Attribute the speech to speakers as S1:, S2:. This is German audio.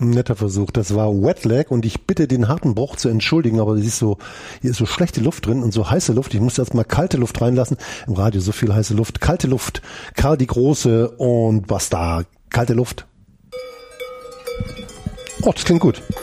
S1: Ein netter Versuch. Das war Wetlag und ich bitte den harten Bruch zu entschuldigen, aber hier ist so schlechte Luft drin und so heiße Luft. Ich musste erst mal kalte Luft reinlassen. Im Radio so viel heiße Luft. Kalte Luft. Karl die Große und was da? Kalte Luft. Oh, das klingt gut.